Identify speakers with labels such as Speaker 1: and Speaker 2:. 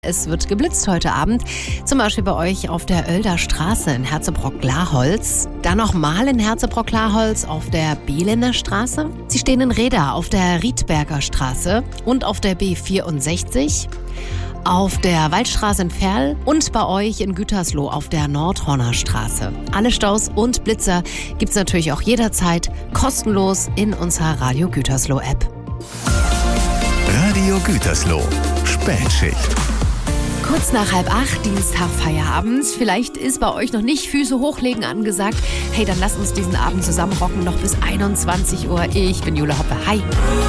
Speaker 1: Es wird geblitzt heute Abend, zum Beispiel bei euch auf der Oelder Straße in Herzebrock-Laholz. Dann nochmal in Herzebrock-Laholz auf der Behlender Straße. Sie stehen in Reda auf der Riedberger Straße und auf der B64. Auf der Waldstraße in Verl und bei euch in Gütersloh auf der Nordhorner Straße. Alle Staus und Blitzer gibt's natürlich auch jederzeit kostenlos in unserer Radio Gütersloh App.
Speaker 2: Radio Gütersloh. Spätschicht.
Speaker 1: Kurz nach 7:30, Dienstag, Feierabend. Vielleicht ist bei euch noch nicht Füße hochlegen angesagt. Hey, dann lasst uns diesen Abend zusammen rocken, noch bis 21 Uhr. Ich bin Jule Hoppe. Hi.